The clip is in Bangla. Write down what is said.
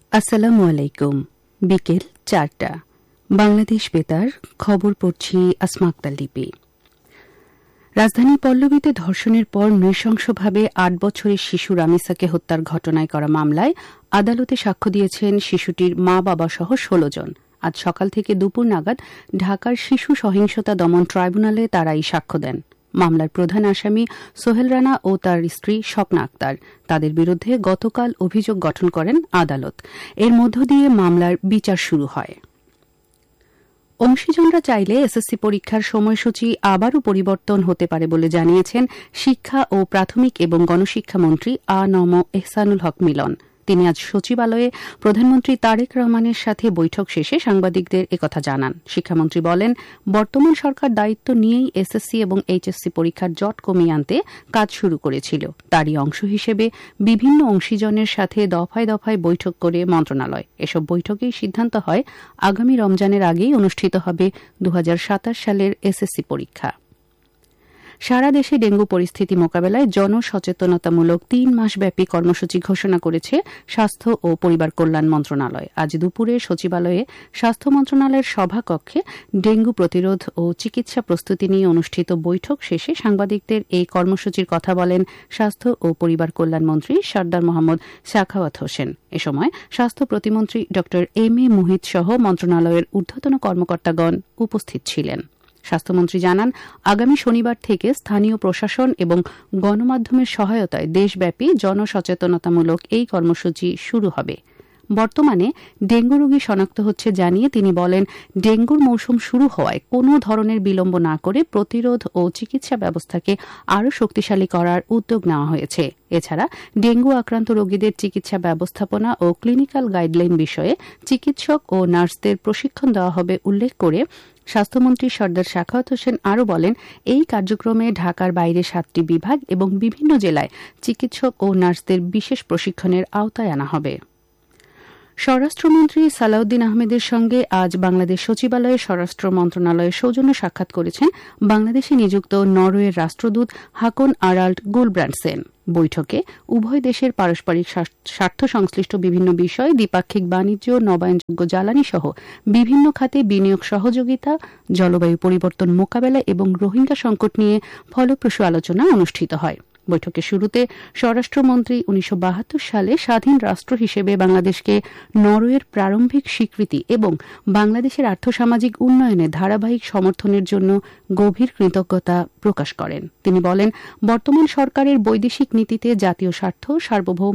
আসসালামু আলাইকুম। বিকেল ৪টা। বাংলাদেশ বেতার খবর পড়ছি আসমা আক্তার লিপি। রাজধানী পল্লবীতে ধর্ষণের পর নৃশংসভাবে ৮ বছরের শিশু রামিসাকে হত্যার ঘটনায় করা মামলায় আদালতে সাক্ষ্য দিয়েছেন শিশুটির মা বাবা সহ ১৬ জন। আজ সকাল থেকে দুপুর নাগাদ ঢাকার শিশু সহিংসতা দমন ট্রাইব্যুনালে তারা এই সাক্ষ্য দেন। মামলার প্রধান আসামি সোহেল রানা ও তার স্ত্রী স্বপ্না আক্তার। তাদের বিরুদ্ধে গতকাল অভিযোগ গঠন করেন আদালত। এর মধ্য দিয়ে মামলার বিচার শুরু হয়। অংশীজনরা চাইলে এসএসসি পরীক্ষার সময়সূচি আবারও পরিবর্তন হতে পারে বলে জানিয়েছেন শিক্ষা ও প্রাথমিক এবং গণশিক্ষা মন্ত্রী আ.ন.ম এহসানুল হক মিলন। তিনি আজ সচিবালয়ে প্রধানমন্ত্রী তারেক রহমানের সাথে বৈঠক শেষে সাংবাদিকদের একথা জানান। শিক্ষামন্ত্রী বলেন, বর্তমান সরকার দায়িত্ব নিয়েই এসএসসি এবং এইচএসসি পরীক্ষার জট কমিয়ে আনতে কাজ শুরু করেছিল। তারই অংশ হিসেবে বিভিন্ন অংশীজনের সাথে দফায় দফায় বৈঠক করে মন্ত্রণালয়। এসব বৈঠকেই সিদ্ধান্ত হয় আগামী রমজানের আগেই অনুষ্ঠিত হবে ২০২৭ সালের এসএসসি পরীক্ষা। সারা দেশে ডেঙ্গু পরিস্থিতি মোকাবেলায় জনসচেতনতামূলক ৩ মাসব্যাপী কর্মসূচি ঘোষণা করেছে স্বাস্থ্য ও পরিবার কল্যাণ মন্ত্রণালয়। আজ দুপুরে সচিবালয়ে স্বাস্থ্য মন্ত্রণালয়ের সভাকক্ষে ডেঙ্গু প্রতিরোধ ও চিকিৎসা প্রস্তুতি নিয়ে অনুষ্ঠিত বৈঠক শেষে সাংবাদিকদের এই কর্মসূচির কথা বলেন স্বাস্থ্য ও পরিবার কল্যাণ মন্ত্রী সরদার মোহাম্মদ সাখাওয়াত হোসেন। এ সময় স্বাস্থ্য প্রতিমন্ত্রী ড এম এ মুহিত সহ মন্ত্রণালয়ের ঊর্ধ্বতন কর্মকর্তাগণ উপস্থিত ছিলেন। স্বাস্থ্যমন্ত্রী জানান, আগামী শনিবার থেকে স্থানীয় প্রশাসন এবং গণমাধ্যমের সহায়তায় দেশব্যাপী জনসচেতনতামূলক এই কর্মসূচি শুরু হবে। বর্তমানে ডেঙ্গু রোগী শনাক্ত হচ্ছে জানিয়ে তিনি বলেন, ডেঙ্গুর মৌসুম শুরু হওয়ায় কোনো ধরনের বিলম্ব না করে প্রতিরোধ ও চিকিৎসা ব্যবস্থাকে আরও শক্তিশালী করার উদ্যোগ নেওয়া হয়েছে। এছাড়া ডেঙ্গু আক্রান্ত রোগীদের চিকিৎসা ব্যবস্থাপনা ও ক্লিনিক্যাল গাইডলাইন বিষয়ে চিকিৎসক ও নার্সদের প্রশিক্ষণ দেওয়া হবে উল্লেখ করে স্বাস্থ্যমন্ত্রী সরদার সাখাওয়াত হোসেন আরও বলেন, এই কার্যক্রমে ঢাকার বাইরে ৭টি বিভাগ এবং বিভিন্ন জেলায় চিকিৎসক ও নার্সদের বিশেষ প্রশিক্ষণের আওতায় আনা হবে। স্বরাষ্ট্রমন্ত্রী সালাউদ্দিন আহমেদের সঙ্গে আজ বাংলাদেশ সচিবালয়ে স্বরাষ্ট্র মন্ত্রণালয়ের সৌজন্য সাক্ষাৎ করেছেন বাংলাদেশে নিযুক্ত নরওয়ের রাষ্ট্রদূত হাকন আরাল্ড গুলব্রান্ডসেন। বৈঠকে উভয় দেশের পারস্পরিক স্বার্থ সংশ্লিষ্ট বিভিন্ন বিষয়, দ্বিপাক্ষিক বাণিজ্য, নবায়নযোগ্য জ্বালানি সহ বিভিন্ন খাতে বিনিয়োগ সহযোগিতা, জলবায়ু পরিবর্তন মোকাবেলা এবং রোহিঙ্গা সংকট নিয়ে ফলপ্রসূ আলোচনা অনুষ্ঠিত হয়। বৈঠকের শুরুতে স্বরাষ্ট্রমন্ত্রী ১৯৭২ সালে স্বাধীন রাষ্ট্র হিসেবে বাংলাদেশকে নরওয়ের প্রারম্ভিক স্বীকৃতি এবং বাংলাদেশের আর্থসামাজিক উন্নয়নে ধারাবাহিক সমর্থনের জন্য গভীর কৃতজ্ঞতা প্রকাশ করেন। তিনি বলেন, বর্তমান সরকারের বৈদেশিক নীতিতে জাতীয় স্বার্থ, সার্বভৌম